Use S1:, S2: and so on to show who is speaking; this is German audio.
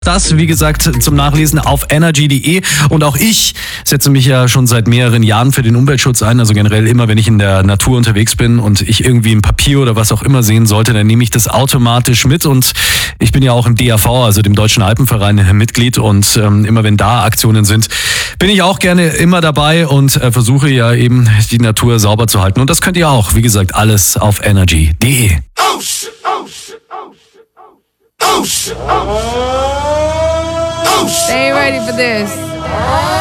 S1: Das, wie gesagt, zum Nachlesen auf energy.de. Und auch ich setze mich ja schon seit mehreren Jahren für den Umweltschutz ein. Also generell immer, wenn ich in der Natur unterwegs bin und ich irgendwie ein Papier oder was auch immer sehen sollte, dann nehme ich das automatisch mit. Und ich bin ja auch im DAV, also dem Deutschen Alpenverein, Mitglied. Und immer wenn da Aktionen sind, bin ich auch gerne immer dabei und versuche ja eben die Natur sauber zu halten. Und das könnt ihr auch, wie gesagt, alles auf energy.de.
S2: Oh shit, oh shit, oh shit, oh shit, oh shit, oh shit.
S3: They ain't ready for this.